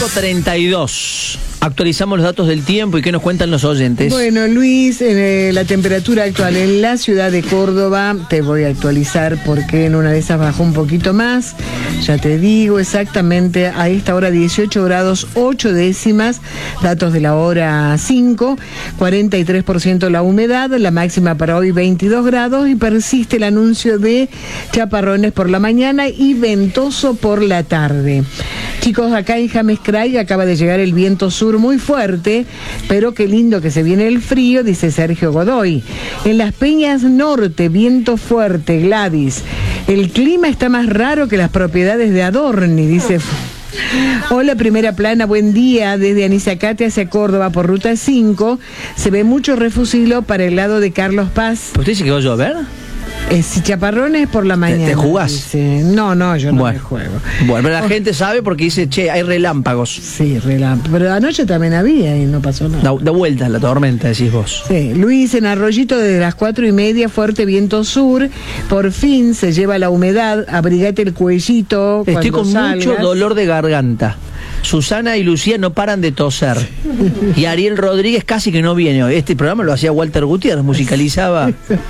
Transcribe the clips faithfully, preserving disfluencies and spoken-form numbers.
cinco treinta y dos. Actualizamos los datos del tiempo y qué nos cuentan los oyentes. Bueno, Luis, eh, la temperatura actual en la ciudad de Córdoba, te voy a actualizar porque en una de esas bajó un poquito más. Ya te digo exactamente, a esta hora dieciocho grados ocho décimas, datos de la hora cinco, cuarenta y tres por ciento la humedad, la máxima para hoy veintidós grados y persiste el anuncio de chaparrones por la mañana y ventoso por la tarde. Chicos, acá en James Cray acaba de llegar el viento sur muy fuerte, pero qué lindo que se viene el frío, dice Sergio Godoy. En las Peñas Norte, viento fuerte, Gladys. El clima está más raro que las propiedades de Adorni, dice. Hola, primera plana, buen día. Desde Anizacate hacia Córdoba por ruta cinco, se ve mucho refusilo para el lado de Carlos Paz. ¿Usted dice que va a llover? Eh, si chaparrones por la mañana. ¿Te, te jugás? Dice. No, no, yo no bueno, me juego. Bueno, pero la oh. gente sabe porque dice, che, hay relámpagos. Sí, relámpagos. Pero anoche también había y no pasó nada. Da, da vuelta la tormenta, decís vos. Sí, Luis, en Arroyito desde las cuatro y media, fuerte viento sur. Por fin se lleva la humedad. Abrigate el cuellito. Estoy con salgas. mucho dolor de garganta. Susana y Lucía no paran de toser. Y Ariel Rodríguez casi que no viene hoy. Este programa lo hacía Walter Gutiérrez, musicalizaba.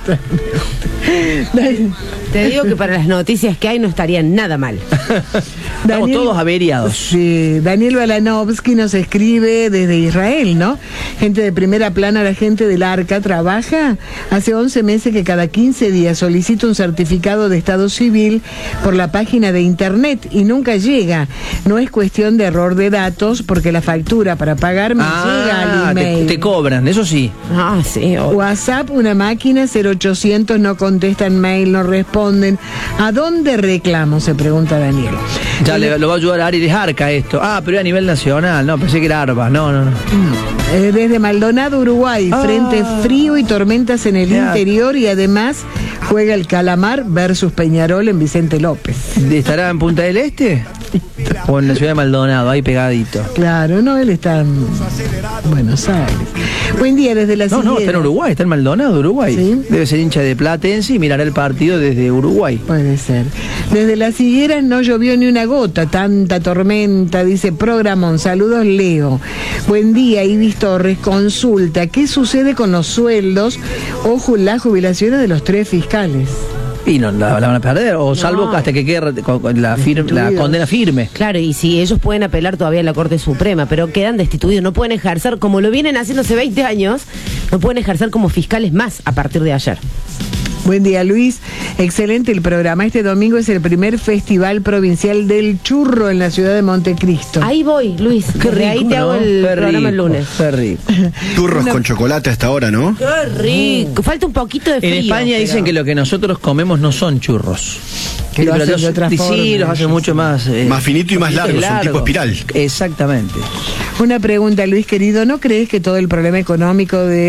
Te digo que para las noticias que hay no estarían nada mal. Estamos Daniel, todos averiados. Sí, Daniel Balanovsky nos escribe desde Israel, ¿no? Gente de primera plana, la gente del Arca trabaja hace once meses que cada quince días solicita un certificado de estado civil por la página de internet y nunca llega. No es cuestión de error de datos porque la factura para pagar me ah, llega al email. Te, te cobran, eso sí. Ah, sí. Obvio. WhatsApp, una máquina, cero ochocientos, no contestan mail, no responden. ¿A dónde reclamo? Se pregunta Daniel. Ya le, lo va a ayudar a Ariel Arca esto. Ah, pero a nivel nacional. No, pensé que era Arba. No, no, no. Eh, desde Maldonado, Uruguay, ah, frente frío y tormentas en el ya. interior y además juega el Calamar versus Peñarol en Vicente López. ¿Estará en Punta del Este? O en la ciudad de Maldonado, ahí pegadito. Claro, no, él está en Buenos Aires. Buen día desde la No, Siguera. no, está en Uruguay, está en Maldonado, Uruguay. ¿Sí? Debe ser hincha de Platense y mirará el partido desde Uruguay. Puede ser. Desde la Siguera no llovió ni una gota, tanta tormenta, dice Programón. Saludos, Leo. Buen día, Ibis Torres, consulta. ¿Qué sucede con los sueldos o las jubilaciones de los tres fiscales? Y no la, la van a perder, o salvo no. hasta que quede con, con la, firme, la condena firme. Claro, y si ellos pueden apelar todavía a la Corte Suprema, pero quedan destituidos, no pueden ejercer, como lo vienen haciendo hace veinte años, no pueden ejercer como fiscales más a partir de ayer. Buen día, Luis. Excelente el programa. Este domingo es el primer Festival Provincial del Churro en la ciudad de Montecristo. Ahí voy, Luis. Qué rico, ahí te ¿no? hago el Qué programa rico, el lunes. Qué rico. Churros Una... con chocolate hasta ahora, ¿no? Qué rico. Falta un poquito de frío. En España pero... dicen que lo que nosotros comemos no son churros. Que lo hacen de otra sí, forma. Sí, los hacen mucho más... Eh, más finito y más largo, largo, son tipo espiral. Exactamente. Una pregunta, Luis querido, ¿no crees que todo el problema económico de,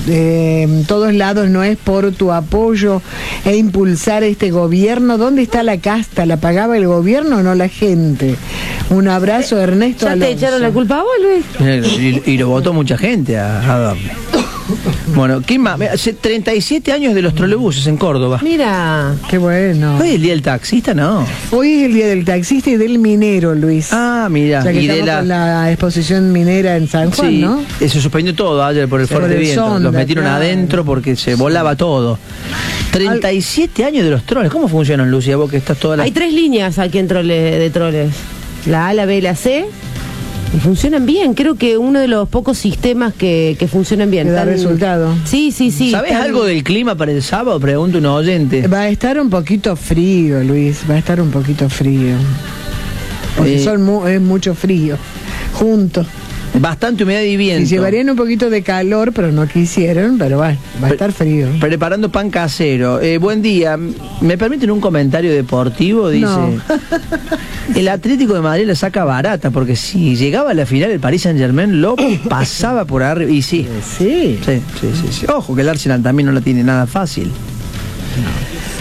de todos lados no es por tu apoyo e impulsar este gobierno? ¿Dónde está la casta? ¿La pagaba el gobierno o no la gente? Un abrazo, Ernesto ¿Ya Alonso. te echaron la culpa a vos, Luis? Y, y lo votó mucha gente a, a darle. Bueno, ¿qué más? Hace treinta y siete años de los trolebuses en Córdoba. Mira. Qué bueno. ¿Hoy es el día del taxista? No. Hoy es el día del taxista y del minero, Luis. Ah, mira. O sea que y de estamos la... con la exposición minera en San Juan, sí, ¿no? Se suspendió todo ayer por el fuerte el viento. sonda, Los metieron claro. adentro porque se volaba todo. treinta y siete Al... años de los troles. ¿Cómo funcionan, Lucía? Vos que estás toda la... Hay tres líneas aquí en trole, de troles. La A, la B y la C. Y funcionan bien, creo que uno de los pocos sistemas que, que funcionan bien. Que da Tan... resultado. Sí, sí, sí. ¿Sabés tan... algo del clima para el sábado? Pregunta un oyente. Va a estar un poquito frío, Luis, va a estar un poquito frío. Porque Eh... son mu es mucho frío, juntos. Bastante humedad y viento. Y llevarían un poquito de calor, pero no quisieron, pero va, va a estar frío. Preparando pan casero. Eh, buen día. ¿Me permiten un comentario deportivo? Dice. No. El Atlético de Madrid la saca barata, porque si llegaba a la final el Paris Saint-Germain lo pasaba por arriba. Y sí. Sí. Sí, sí, sí, sí. Ojo que el Arsenal también no la tiene nada fácil.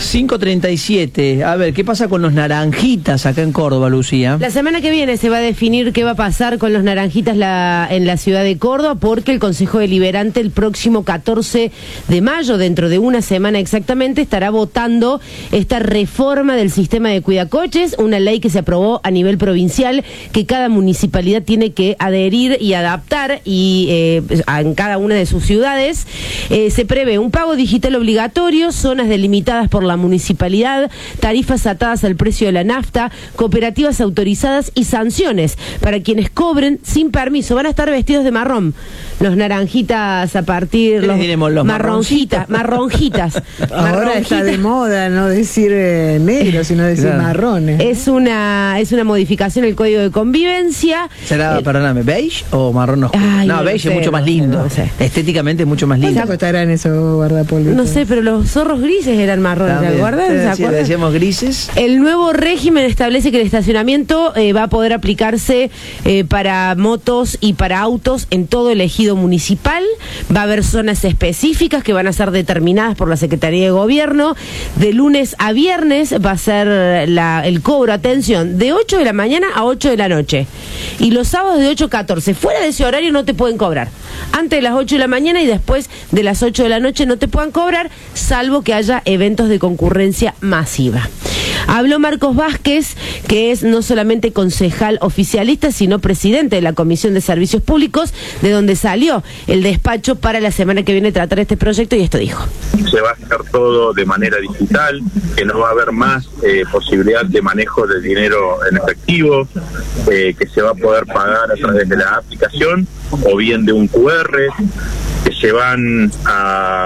cinco treinta y siete. A ver, ¿qué pasa con los naranjitas acá en Córdoba, Lucía? La semana que viene se va a definir qué va a pasar con los naranjitas la, en la ciudad de Córdoba, porque el Consejo Deliberante el próximo catorce de mayo, dentro de una semana exactamente, estará votando esta reforma del sistema de cuidacoches, una ley que se aprobó a nivel provincial, que cada municipalidad tiene que adherir y adaptar y eh, en cada una de sus ciudades. Eh, se prevé un pago digital obligatorio, zonas delimitadas por la municipalidad, tarifas atadas al precio de la nafta, cooperativas autorizadas y sanciones para quienes cobren sin permiso. Van a estar vestidos de marrón los naranjitas a partir, los, diremos, los marronjitas, marronjitas. Ahora está de moda no decir eh, negro, sino decir Claro. marrones. Es una, es una modificación del Código de Convivencia. ¿Será, Eh, perdóname, beige o marrón oscuro? Ay, no, no beige sé, es mucho no más sé, lindo. no sé. Estéticamente es mucho más lindo. ¿Cuánto costarán esos guardapolvitos? No sé, pero los zorros grises eran marrones, ¿se También. acuerdan? Sí, ¿Se sí, acuerdan? decíamos grises. El nuevo régimen establece que el estacionamiento eh, va a poder aplicarse eh, para motos y para autos en todo el ejido municipal. Va a haber zonas específicas que van a ser determinadas por la Secretaría de Gobierno. De lunes a viernes va a ser la, el cobro, atención, de ocho de la mañana a ocho de la noche. Y los sábados de ocho a catorce. Fuera de ese horario no te pueden cobrar. Antes de las ocho de la mañana y después de las ocho de la noche no te puedan cobrar, salvo que haya eventos de concurrencia masiva. Habló Marcos Vázquez, que es no solamente concejal oficialista, sino presidente de la Comisión de Servicios Públicos, de donde salió el despacho para la semana que viene tratar este proyecto, y esto dijo. Se va a hacer todo de manera digital, que no va a haber más eh, posibilidad de manejo de dinero en efectivo, eh, que se va a poder pagar a través de la aplicación o bien de un cu erre, que se van a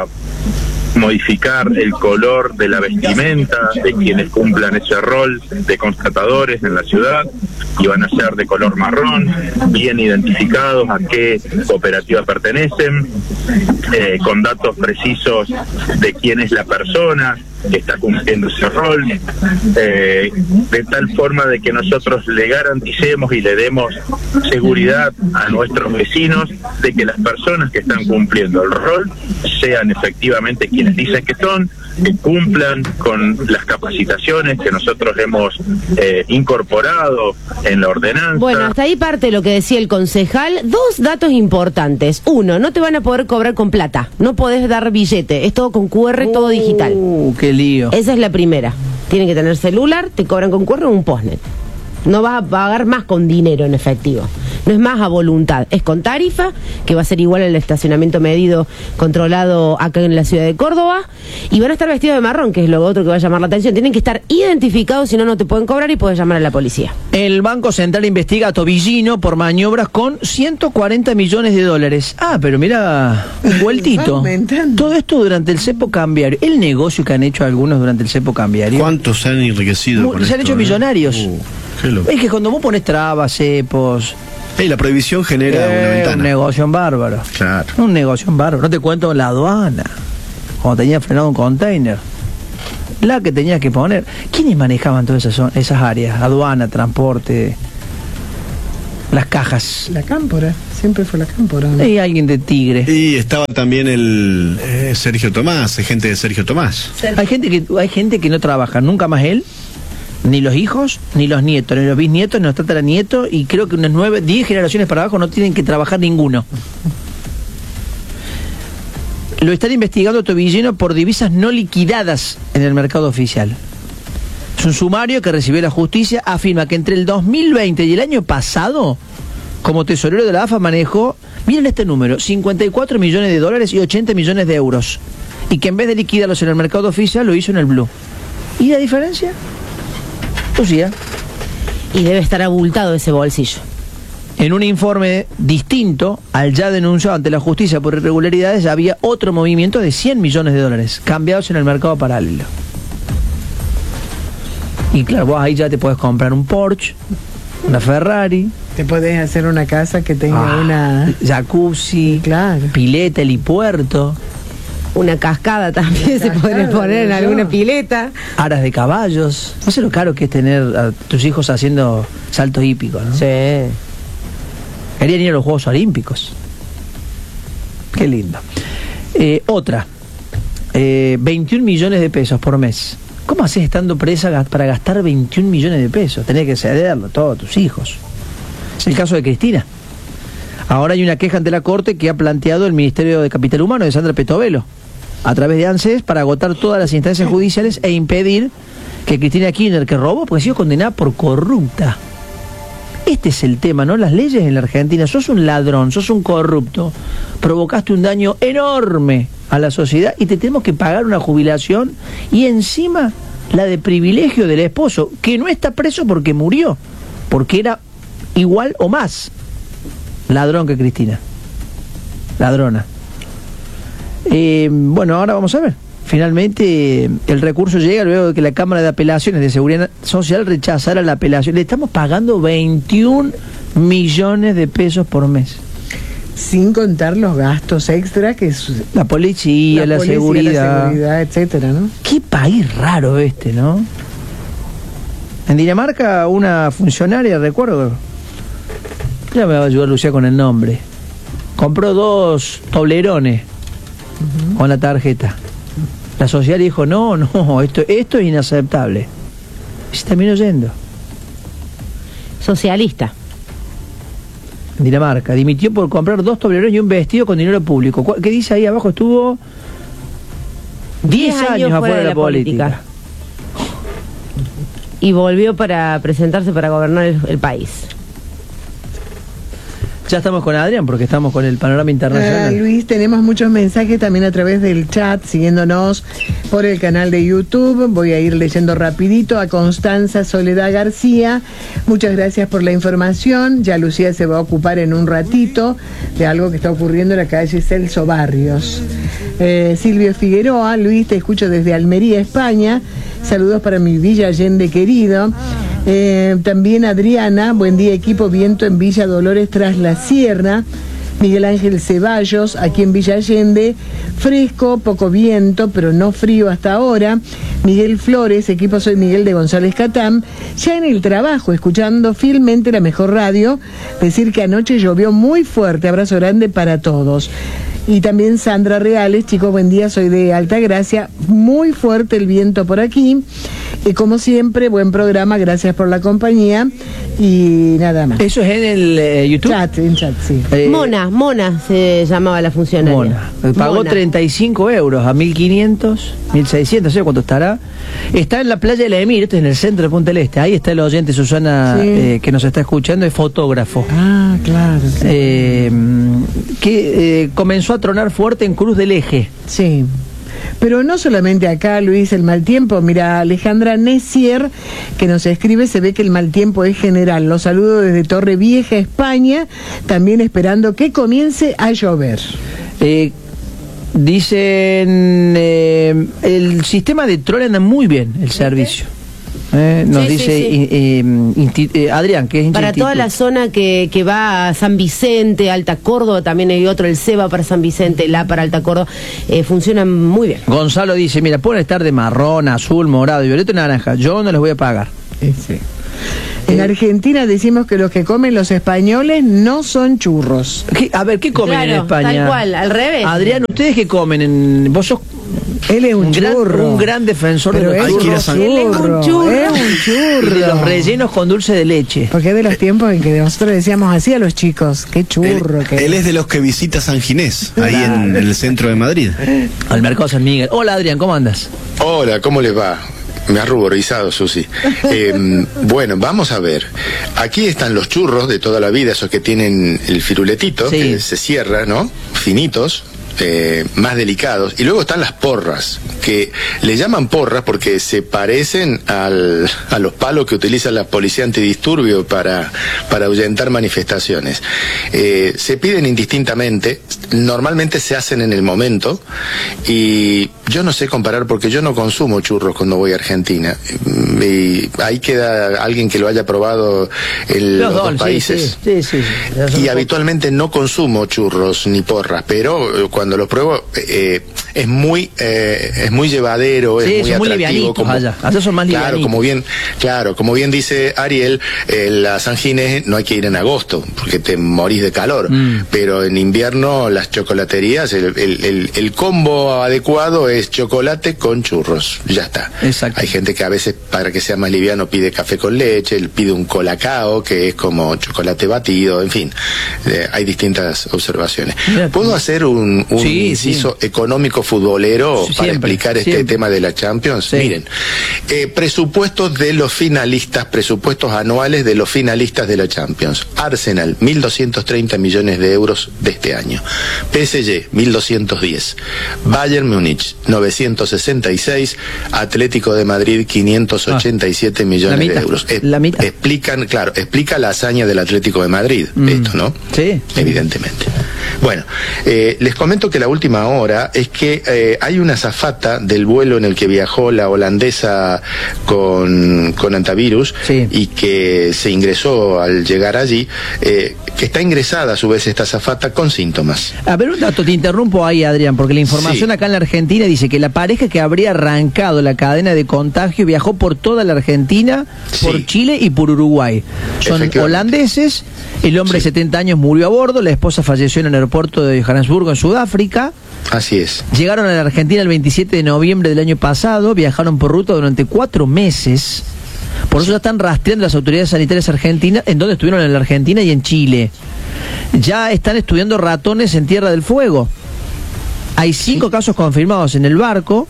modificar el color de la vestimenta de quienes cumplan ese rol de constatadores en la ciudad, y van a ser de color marrón, bien identificados a qué cooperativa pertenecen, eh, con datos precisos de quién es la persona que está cumpliendo ese rol, eh, de tal forma de que nosotros le garanticemos y le demos seguridad a nuestros vecinos de que las personas que están cumpliendo el rol sean efectivamente quienes dicen que son, que cumplan con las capacitaciones que nosotros hemos eh, incorporado en la ordenanza. Bueno, hasta ahí parte lo que decía el concejal. Dos datos importantes. Uno, no te van a poder cobrar con plata. No podés dar billete. Es todo con cu erre, todo digital. Uh, qué lío. Esa es la primera. Tienen que tener celular, te cobran con cu erre o un postnet. No vas a pagar más con dinero en efectivo. No es más a voluntad. Es con tarifa, que va a ser igual al estacionamiento medido, controlado acá en la ciudad de Córdoba. Y van a estar vestidos de marrón, que es lo otro que va a llamar la atención. Tienen que estar identificados, si no, no te pueden cobrar y puedes llamar a la policía. El Banco Central investiga a Tobillino por maniobras con ciento cuarenta millones de dólares. Ah, pero mira, un vueltito. Va aumentando. Todo esto durante el cepo cambiario. El negocio que han hecho algunos durante el cepo cambiario. ¿Cuántos se han enriquecido Mu- con se han esto, hecho eh? millonarios. Uh, qué loco. Es que cuando vos pones trabas, cepos, Ey, la prohibición genera una eh, un ventana. negocio en bárbaro. Claro. Un negocio en bárbaro. No te cuento la aduana. Cuando tenías frenado un container. La que tenías que poner. ¿Quiénes manejaban todas esas, esas áreas? Aduana, transporte, las cajas. La cámpora, siempre fue la cámpora. ¿no? Hay alguien de Tigre. Y estaba también el eh, Sergio Tomás, hay gente de Sergio Tomás. Hay gente que hay gente que no trabaja nunca más él, ni los hijos, ni los nietos, ni los bisnietos, ni los tataranietos, y creo que unas nueve, diez generaciones para abajo no tienen que trabajar ninguno. Lo están investigando Tobillino por divisas no liquidadas en el mercado oficial. Es un sumario que recibió la justicia, afirma que entre el dos mil veinte y el año pasado, como tesorero de la A F A manejó, miren este número, cincuenta y cuatro millones de dólares y ochenta millones de euros. Y que en vez de liquidarlos en el mercado oficial, lo hizo en el Blue. ¿Y la diferencia? Lucía. Y debe estar abultado ese bolsillo. En un informe distinto al ya denunciado ante la justicia por irregularidades, había otro movimiento de cien millones de dólares cambiados en el mercado paralelo. Y claro, vos ahí ya te podés comprar un Porsche, una Ferrari, Te podés hacer una casa que tenga ah, una... jacuzzi, Claro. pileta, helipuerto, Una cascada también se Cascada, podría poner en yo. alguna pileta. aras de caballos. No sé lo caro que es tener a tus hijos haciendo saltos hípicos, ¿no? Sí. Querían ir a los Juegos Olímpicos. Qué lindo. Eh, otra. Eh, veintiún millones de pesos por mes. ¿Cómo haces estando presa para gastar veintiún millones de pesos? Tenés que cederlo todo a tus hijos. Es el caso de Cristina. Ahora hay una queja ante la Corte que ha planteado el Ministerio de Capital Humano de Sandra Petovelo a través de ANSES para agotar todas las instancias judiciales e impedir que Cristina Kirchner, que robó porque ha sido condenada por corrupta. Este es el tema, ¿no? Las leyes en la Argentina. Sos un ladrón, sos un corrupto, provocaste un daño enorme a la sociedad y te tenemos que pagar una jubilación y encima la de privilegio del esposo, que no está preso porque murió, porque era igual o más ladrón que Cristina. Ladrona. Eh, bueno, ahora vamos a ver. Finalmente el recurso llega luego de que la Cámara de Apelaciones de Seguridad Social rechazara la apelación. Le estamos pagando veintiún millones de pesos por mes. Sin contar los gastos extra que es la policía, la, la policía, seguridad, la seguridad, etcétera, ¿no? Qué país raro este, ¿no? En Dinamarca una funcionaria, recuerdo, ya me va a ayudar Lucía con el nombre, compró dos toblerones uh-huh. con la tarjeta. La sociedad dijo, no, no, esto, esto es inaceptable. Y se terminó yendo. Socialista. Dinamarca, dimitió por comprar dos toblerones y un vestido con dinero público. ¿Qué dice ahí abajo? Estuvo diez años afuera de la, la política. política. Y volvió para presentarse para gobernar el, el país. Ya estamos con Adrián porque estamos con el panorama internacional. Uh, Luis, tenemos muchos mensajes también a través del chat, siguiéndonos por el canal de YouTube. Voy a ir leyendo rapidito a Constanza Soledad García. Muchas gracias por la información. Ya Lucía se va a ocupar en un ratito de algo que está ocurriendo en la calle Celso Barrios. Eh, Silvio Figueroa, Luis, te escucho desde Almería, España. Saludos para mi Villa Allende querido. Eh, también Adriana, buen día equipo, viento en Villa Dolores tras la Sierra. Miguel Ángel Ceballos, aquí en Villa Allende, fresco, poco viento, pero no frío hasta ahora. Miguel Flores, equipo, soy Miguel de González Catán, ya en el trabajo, escuchando fielmente la mejor radio, decir que anoche llovió muy fuerte, abrazo grande para todos. Y también Sandra Reales, chicos, buen día, soy de Altagracia, muy fuerte el viento por aquí, y como siempre, buen programa, gracias por la compañía, y nada más. ¿Eso es en el eh, YouTube? Chat, en chat, sí. Eh, Mona, Mona se llamaba la funcionaria. Mona, pagó Mona. treinta y cinco euros a mil quinientos, mil seiscientos, no sé cuánto estará. Está en la playa de la Emir, esto es en el centro de Punta del Este, ahí está el oyente Susana, sí. eh, que nos está escuchando, es fotógrafo. Ah, claro. Sí. Eh, que eh, comenzó a tronar fuerte en Cruz del Eje. Sí. Pero no solamente acá, Luis, el mal tiempo. Mira, Alejandra Nessier, que nos escribe, se ve que el mal tiempo es general. Los saludo desde Torre Vieja, España, también esperando que comience a llover. Eh, dicen, eh, el sistema de troll anda muy bien, el servicio. Eh, nos sí, dice sí, sí. Eh, eh, eh, Adrián, que es para instituto. toda la zona que, que va a San Vicente, Alta Córdoba, también hay otro, el SEBA para San Vicente, la para Alta Córdoba, eh, funcionan muy bien. Gonzalo dice, mira, pueden estar de marrón, azul, morado, violeta y naranja, yo no les voy a pagar. Sí, sí. En Argentina decimos que los que comen los españoles no son churros. ¿Qué? A ver, ¿qué comen Claro, en España? tal cual, al revés. Adrián, ¿ustedes qué comen? En... Vos sos Él es un, un gran, churro. un gran defensor Pero de los es un churros. churro. Él es un churro. Es un churro. Y de los rellenos con dulce de leche. Porque es de los tiempos en que nosotros decíamos así a los chicos. Qué churro. Él, que él es de los que visita San Ginés, ahí en, en el centro de Madrid. Al mercado San Miguel. Hola Adrián, ¿cómo andas? Hola, ¿cómo les va? Me has ruborizado, Susi. Eh, bueno, vamos a ver. Aquí están los churros de toda la vida, esos que tienen el firuletito, sí. que se cierra, ¿no? Finitos. Eh, más delicados, y luego están las porras, que le llaman porras porque se parecen al, a los palos que utiliza la policía antidisturbio para, para ahuyentar manifestaciones. Eh, se piden indistintamente, normalmente se hacen en el momento, y yo no sé comparar porque yo no consumo churros cuando voy a Argentina, y ahí queda alguien que lo haya probado en los, los dos países. Sí, sí, sí, sí. Y habitualmente no consumo churros ni porras, pero cuando Cuando los pruebo, eh, es muy eh, es muy llevadero, sí, es muy son muy atractivo. Como, allá. Allá son más claro, livianitos. como bien, claro, como bien dice Ariel, eh, la San Ginés no hay que ir en agosto, porque te morís de calor. Mm. Pero en invierno las chocolaterías, el, el, el, el combo adecuado es chocolate con churros. Ya está. Exacto. Hay gente que a veces, para que sea más liviano, pide café con leche, pide un colacao, que es como chocolate batido, en fin. Eh, hay distintas observaciones. Mira, ¿puedo hacer un, un sí, inciso sí. económico futbolero sí, para siempre, explicar este siempre. tema de la Champions? Sí. Miren, eh, presupuestos de los finalistas, presupuestos anuales de los finalistas de la Champions. Arsenal, mil doscientos treinta millones de euros de este año. P S G, mil doscientos diez. Bayern Múnich, novecientos sesenta y seis. Atlético de Madrid, quinientos ochenta y siete ah, millones mitad, de euros. Es, la mitad. Explican, claro, explica la hazaña del Atlético de Madrid, mm. esto, ¿no? Sí. Evidentemente. Bueno, eh, les comento que la última hora es que eh, hay una azafata del vuelo en el que viajó la holandesa con, con antivirus sí. y que se ingresó al llegar allí, eh, que está ingresada a su vez esta azafata con síntomas. A ver, un dato, te interrumpo ahí, Adrián, porque la información sí. acá en la Argentina dice que la pareja que habría arrancado la cadena de contagio viajó por toda la Argentina, sí. por Chile y por Uruguay. Son holandeses, el hombre sí. de setenta años murió a bordo, la esposa falleció en el aeropuerto de Johannesburgo, en Sudáfrica. Así es. Llegaron a la Argentina el veintisiete de noviembre del año pasado, viajaron por ruta durante cuatro meses. Por eso ya están rastreando las autoridades sanitarias argentinas en donde estuvieron en la Argentina y en Chile. Ya están estudiando ratones en Tierra del Fuego. Hay cinco sí. casos confirmados en el barco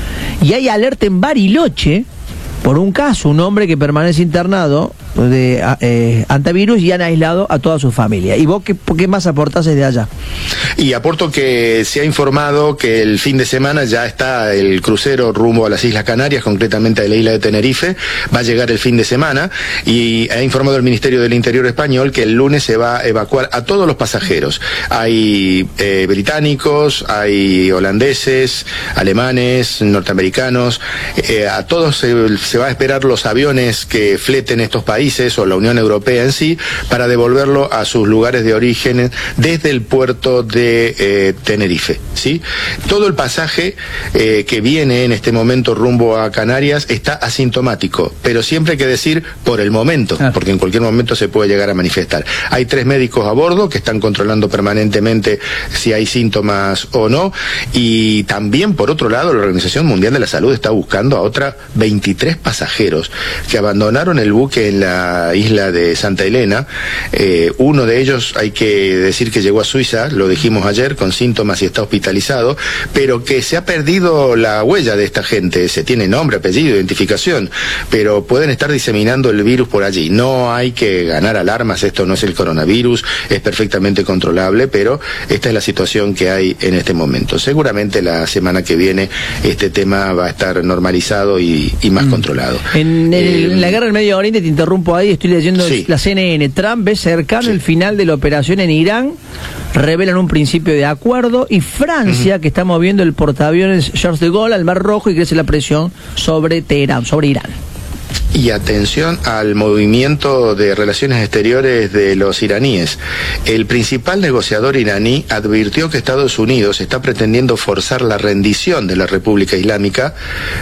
y hay alerta en Bariloche por un caso, un hombre que permanece internado de eh, antivirus y han aislado a toda su familia. ¿Y vos qué, qué más aportás desde allá? Y aporto que se ha informado que el fin de semana ya está el crucero rumbo a las Islas Canarias, concretamente a la isla de Tenerife, va a llegar el fin de semana y ha informado el Ministerio del Interior español que el lunes se va a evacuar a todos los pasajeros. Hay eh, británicos, hay holandeses, alemanes, norteamericanos, eh, a todos se, se va a esperar los aviones que fleten estos países o la Unión Europea en sí para devolverlo a sus lugares de origen desde el puerto de eh, Tenerife, ¿sí? Todo el pasaje eh, que viene en este momento rumbo a Canarias está asintomático, pero siempre hay que decir por el momento, ah. porque en cualquier momento se puede llegar a manifestar. Hay tres médicos a bordo que están controlando permanentemente si hay síntomas o no, y también por otro lado la Organización Mundial de la Salud está buscando a otras veintitrés pasajeros que abandonaron el buque en la isla de Santa Elena. Eh, uno de ellos hay que decir que llegó a Suiza, lo dijimos ayer, con síntomas y está hospitalizado, pero que se ha perdido la huella de esta gente. Se tiene nombre, apellido, identificación, pero pueden estar diseminando el virus por allí. No hay que ganar alarmas, esto no es el coronavirus, es perfectamente controlable, pero esta es la situación que hay en este momento. Seguramente la semana que viene este tema va a estar normalizado y, y más mm. controlado. En, el, eh, en la guerra del Medio Oriente, te interrumpo ahí, estoy leyendo sí. la C N N. Trump ve cercano sí. el final de la operación en Irán, revelan un principio de acuerdo, y Francia, uh-huh. que está moviendo el portaaviones Charles de Gaulle al Mar Rojo y crece la presión sobre Teherán, sobre Irán. Y atención al movimiento de relaciones exteriores de los iraníes. El principal negociador iraní advirtió que Estados Unidos está pretendiendo forzar la rendición de la República Islámica.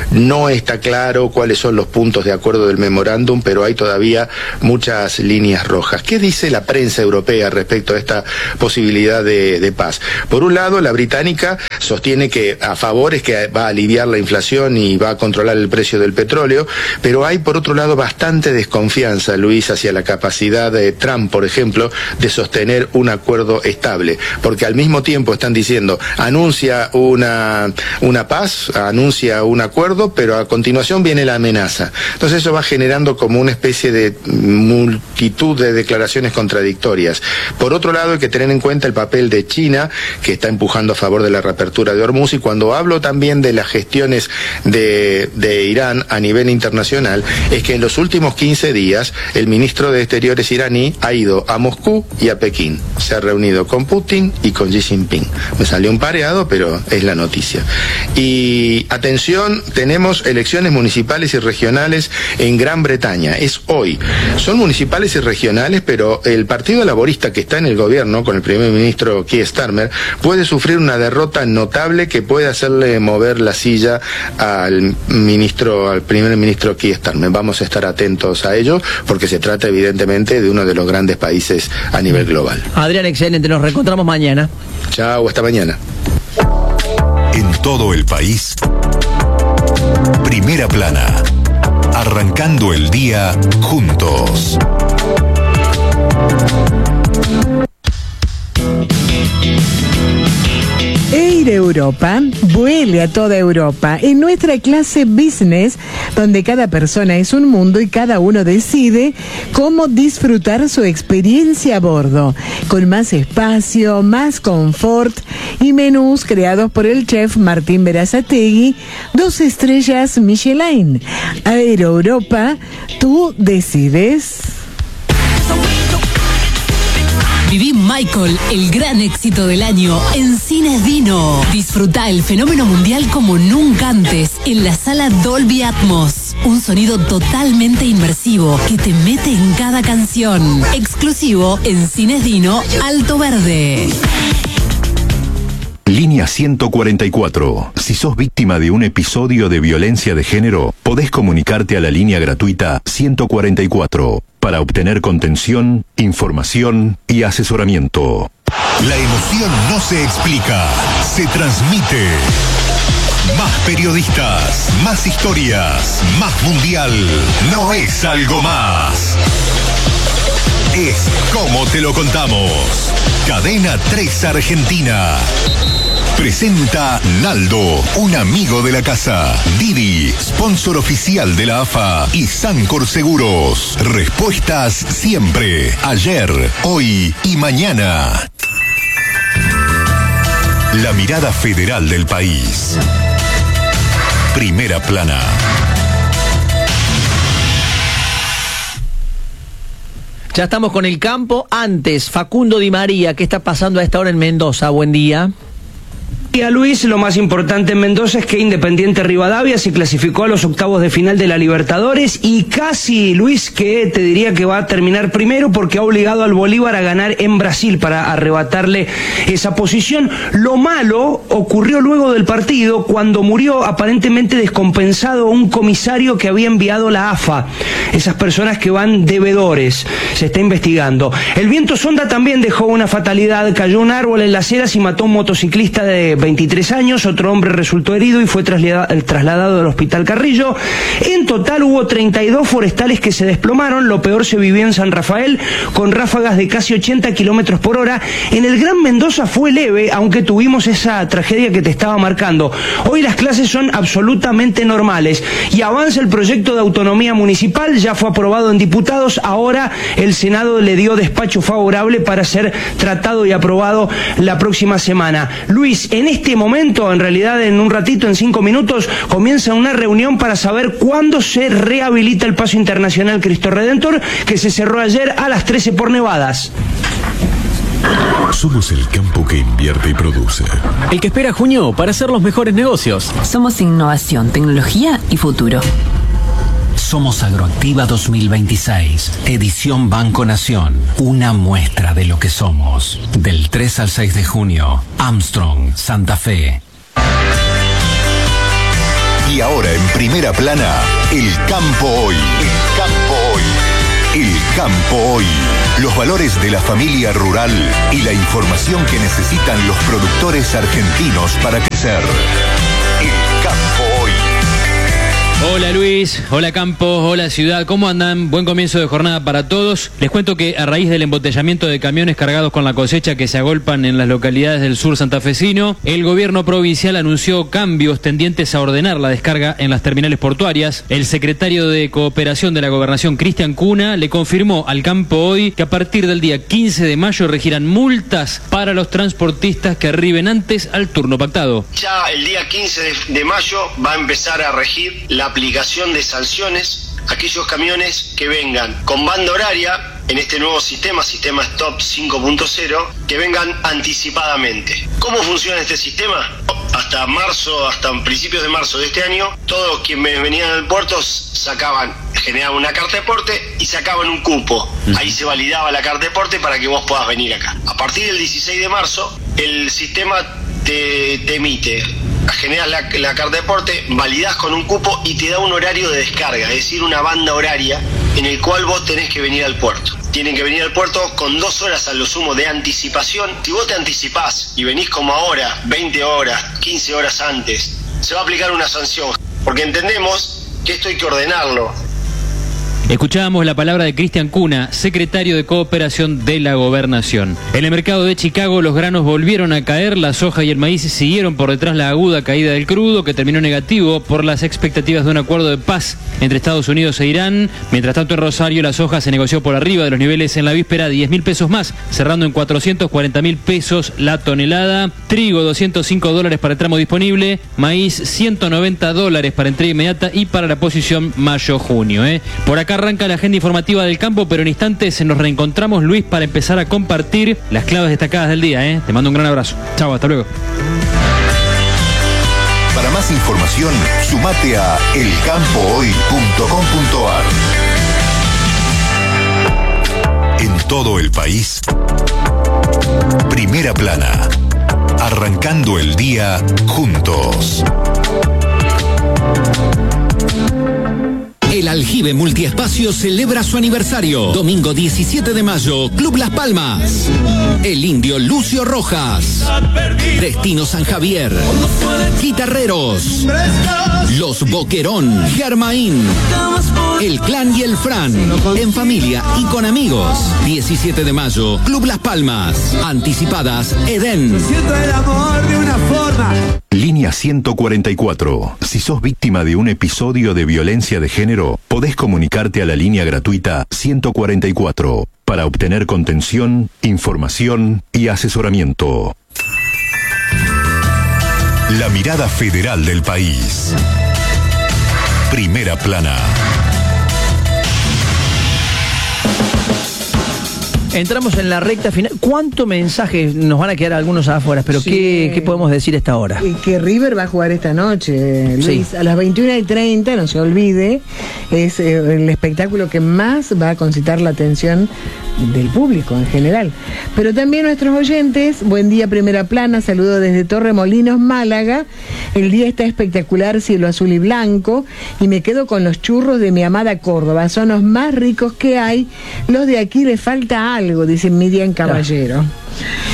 No está claro cuáles son los puntos de acuerdo del memorándum, pero hay todavía muchas líneas rojas. ¿Qué dice la prensa europea respecto a esta posibilidad de, de paz? Por un lado, la británica sostiene que a favor es que va a aliviar la inflación y va a controlar el precio del petróleo, pero hay por otro lado bastante desconfianza, Luis, hacia la capacidad de Trump, por ejemplo, de sostener un acuerdo estable, porque al mismo tiempo están diciendo, anuncia una, una paz, anuncia un acuerdo, pero a continuación viene la amenaza. Entonces eso va generando como una especie de multitud de declaraciones contradictorias. Por otro lado, hay que tener en cuenta el papel de China, que está empujando a favor de la reapertura de Hormuz, y cuando hablo también de las gestiones de, de Irán a nivel internacional, es que en los últimos quince días el ministro de Exteriores iraní ha ido a Moscú y a Pekín. Se ha reunido con Putin y con Xi Jinping. Me salió un pareado, pero es la noticia. Y atención, tenemos elecciones municipales y regionales en Gran Bretaña. Es hoy. Son municipales y regionales, pero el Partido Laborista que está en el gobierno, con el primer ministro Keir Starmer, puede sufrir una derrota notable que puede hacerle mover la silla al ministro, al primer ministro Keir Starmer. Vamos a estar atentos a ello, porque se trata evidentemente de uno de los grandes países a nivel global. Adrián, excelente, nos reencontramos mañana. Chao, hasta mañana. En todo el país, Primera Plana, arrancando el día juntos. Air Europa vuele a toda Europa en nuestra clase business, donde cada persona es un mundo y cada uno decide cómo disfrutar su experiencia a bordo, con más espacio, más confort y menús creados por el chef Martín Berazategui, dos estrellas Michelin. Air Europa, tú decides. Viví Michael, el gran éxito del año, en Cines Dino. Disfruta el fenómeno mundial como nunca antes en la sala Dolby Atmos. Un sonido totalmente inmersivo que te mete en cada canción. Exclusivo en Cines Dino, Alto Verde. Línea ciento cuarenta y cuatro. Si sos víctima de un episodio de violencia de género, podés comunicarte a la línea gratuita ciento cuarenta y cuatro para obtener contención, información y asesoramiento. La emoción no se explica, se transmite. Más periodistas, más historias, más mundial. No es algo más. Es como te lo contamos. Cadena tres Argentina. Presenta Naldo, un amigo de la casa. Didi, sponsor oficial de la A F A. Y Sancor Seguros. Respuestas siempre. Ayer, hoy y mañana. La mirada federal del país. Primera Plana. Ya estamos con el campo. Antes, Facundo Di María, ¿qué está pasando a esta hora en Mendoza? Buen día. Y a Luis, lo más importante en Mendoza es que Independiente Rivadavia se clasificó a los octavos de final de la Libertadores y casi, Luis, que te diría que va a terminar primero porque ha obligado al Bolívar a ganar en Brasil para arrebatarle esa posición. Lo malo ocurrió luego del partido cuando murió aparentemente descompensado un comisario que había enviado la A F A. Esas personas que van devedores. Se está investigando. El viento sonda también dejó una fatalidad. Cayó un árbol en las eras y mató a un motociclista de veintitrés años, otro hombre resultó herido y fue trasladado, trasladado al Hospital Carrillo. En total hubo treinta y dos forestales que se desplomaron. Lo peor se vivió en San Rafael, con ráfagas de casi ochenta kilómetros por hora. En el Gran Mendoza fue leve, aunque tuvimos esa tragedia que te estaba marcando. Hoy las clases son absolutamente normales y avanza el proyecto de autonomía municipal. Ya fue aprobado en diputados. Ahora el Senado le dio despacho favorable para ser tratado y aprobado la próxima semana. Luis, en este momento, en realidad en un ratito, en cinco minutos, comienza una reunión para saber cuándo se rehabilita el paso internacional Cristo Redentor, que se cerró ayer a las trece por nevadas. Somos el campo que invierte y produce. El que espera junio para hacer los mejores negocios. Somos innovación, tecnología y futuro. Somos Agroactiva dos mil veintiséis, edición Banco Nación, una muestra de lo que somos. Del tres al seis de junio, Armstrong, Santa Fe. Y ahora en Primera Plana, el campo hoy. El campo hoy. El campo hoy. Los valores de la familia rural y la información que necesitan los productores argentinos para crecer. El campo hoy. Hola Luis, hola Campo, hola Ciudad, ¿cómo andan? Buen comienzo de jornada para todos. Les cuento que a raíz del embotellamiento de camiones cargados con la cosecha que se agolpan en las localidades del sur santafesino, el gobierno provincial anunció cambios tendientes a ordenar la descarga en las terminales portuarias. El secretario de Cooperación de la Gobernación, Cristian Cuna, le confirmó al Campo Hoy que a partir del día quince de mayo regirán multas para los transportistas que arriben antes al turno pactado. Ya el día quince de mayo va a empezar a regir la aplicación de sanciones aquellos camiones que vengan con banda horaria en este nuevo sistema, sistema Stop cinco punto cero, que vengan anticipadamente. ¿Cómo funciona este sistema? Hasta marzo, hasta principios de marzo de este año, todos quienes venían al puerto sacaban, generaban una carta de porte y sacaban un cupo. Ahí se validaba la carta de porte para que vos puedas venir acá. A partir del dieciséis de marzo, el sistema te, te emite, generas la, la carta de porte, validás con un cupo y te da un horario de descarga, es decir, una banda horaria en el cual vos tenés que venir al puerto. Tienen que venir al puerto con dos horas a lo sumo de anticipación. Si vos te anticipás y venís como ahora, veinte horas, quince horas antes, se va a aplicar una sanción, porque entendemos que esto hay que ordenarlo. Escuchábamos la palabra de Cristian Cuna, secretario de Cooperación de la Gobernación. En el mercado de Chicago los granos volvieron a caer, la soja y el maíz siguieron por detrás la aguda caída del crudo, que terminó negativo por las expectativas de un acuerdo de paz entre Estados Unidos e Irán. Mientras tanto en Rosario la soja se negoció por arriba de los niveles en la víspera, diez mil pesos más, cerrando en cuatrocientos cuarenta mil pesos la tonelada. Trigo doscientos cinco dólares para el tramo disponible, maíz ciento noventa dólares para entrega inmediata y para la posición mayo-junio. ¿eh? Por acá arranca la agenda informativa del campo, pero en instantes nos reencontramos, Luis, para empezar a compartir las claves destacadas del día. ¿eh? Te mando un gran abrazo. Chao, hasta luego. Para más información, sumate a el campo hoy punto com punto a r. En todo el país, Primera Plana. Arrancando el día juntos. El Aljibe Multiespacio celebra su aniversario. Domingo diecisiete de mayo, Club Las Palmas. El Indio Lucio Rojas. Destino San Javier. Guitarreros. Los Boquerón. Germain. El Clan y el Fran. En familia y con amigos. diecisiete de mayo, Club Las Palmas. Anticipadas, Edén. Siento el amor de una forma. Línea ciento cuarenta y cuatro. Si sos víctima de un episodio de violencia de género, podés comunicarte a la línea gratuita ciento cuarenta y cuatro para obtener contención, información y asesoramiento. La mirada federal del país. Primera Plana. Entramos en la recta final. ¿Cuántos mensajes? Nos van a quedar algunos afuera, pero sí. ¿qué, ¿qué podemos decir a esta hora? Que River va a jugar esta noche, Luis, sí. a las veintiuna y treinta, no se olvide, es eh, el espectáculo que más va a concitar la atención del público en general. Pero también nuestros oyentes, buen día Primera Plana, saludo desde Torremolinos, Málaga. El día está espectacular, cielo azul y blanco, y me quedo con los churros de mi amada Córdoba, son los más ricos que hay. Los de aquí les falta algo, dice Miriam Caballero.